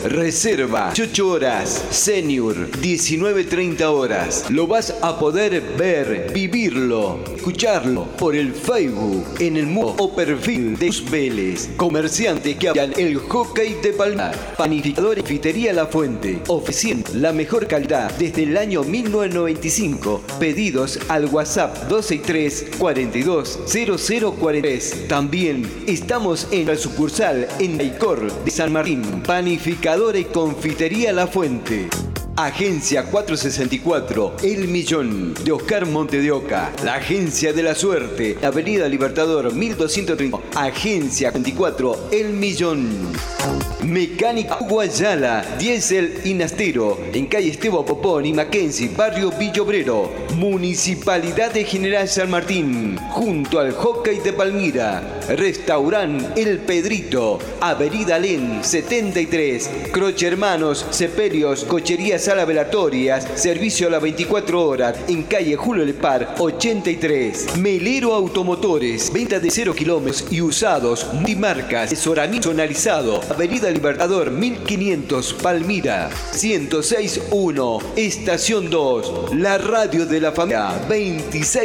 Reserva 18 horas, Senior 19:30 horas. Lo vas a poder ver, vivirlo, escucharlo por el Facebook, en el muro o perfil de Luz Vélez. Comerciantes que apoyan el hockey de Palmira. Panificador y Confitería La Fuente, ofreciendo la mejor calidad desde el año 1995. Pedidos al WhatsApp 263 42 0043. También estamos en la sucursal en Daicor de San Martín. Panificadora y Confitería La Fuente. Agencia 464, El Millón, de Oscar Monte de Oca. La Agencia de la Suerte, Avenida Libertador 1230. Agencia 24, El Millón. Mecánica Guayala, Diesel y Nastero, en calle Esteban Popón y Mackenzie, barrio Villobrero. Municipalidad de General San Martín, junto al Hockey de Palmira. Restaurant El Pedrito, Avenida Alén 73. Croce Hermanos, Sepelios, Cocherías Sala Velatorias, servicio a las 24 horas, en calle Julio Lepar 83. Melero Automotores, venta de 0 kilómetros y usados, multimarcas, asesoramiento personalizado, Avenida Libertador 1500, Palmira. 106.1, Estación 2, la radio de la familia, 26